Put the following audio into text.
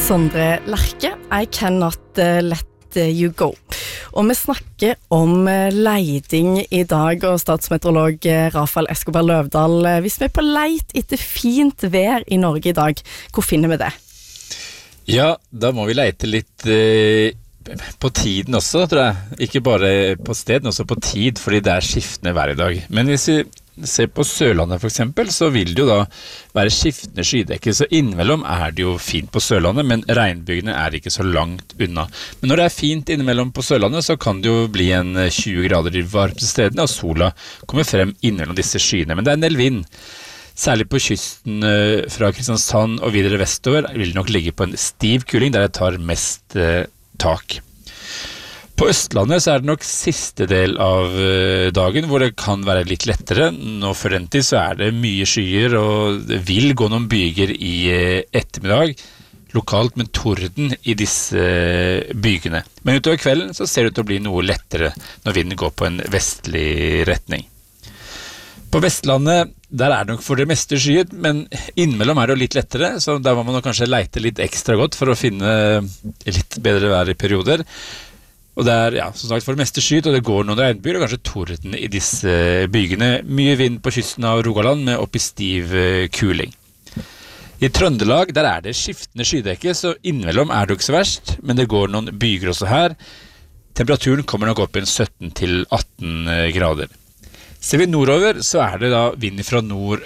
Sondre Lerche. I cannot let you go. Og vi snakker om leiding I dag, og statsmeteorolog Rafael Escobar Løvdahl. Hvis vi på leit etter fint vær I Norge I dag, hvor finner vi det? Ja, da må vi leite litt på tiden også, tror jeg. Ikke bare på sted, men også på tid, fordi det skiftende vær I dag. Men hvis vi ser på Sørlandet for eksempel, så vil det jo da være skiftende skydekke, så innimellom det jo fint på Sørlandet, men regnbygene ikke så langt unna. Men når det fint innimellom på Sørlandet, så kan det jo bli en 20 grader I varmeste stedene, og sola kommer frem innimellom disse skyene. Men det en del vind. Særlig på kysten fra Kristiansand og videre vestover vil det nok ligge på en stiv kuling, der det tar mest tak. På Østlandet så det nok siste del av dagen hvor det kan være litt lettere. Nå for den tid så det mye skyer, og det vil gå noen byger I ettermiddag, lokalt med torden I disse bygene. Men utover kvelden så ser det ut til å bli noe lettere når vinden går på en vestlig retning. På Vestlandet, der det nok for det meste skyet, men innimellom det jo litt lettere, så der må man kanskje leite litt ekstra godt for å finne litt bedre vær I perioder. Og det ja, som sagt for det meste skyet, og det går noen regnbyger, og kanskje torden I disse bygene. Mye vind på kysten av Rogaland med opp I stiv kuling. I Trøndelag, der det skiftende skydekke, så innimellom det jo ikke så verst, men det går noen byger også her. Temperaturen kommer nok opp I 17 til 18 grader. Ser vi nordover, så det da vind fra nord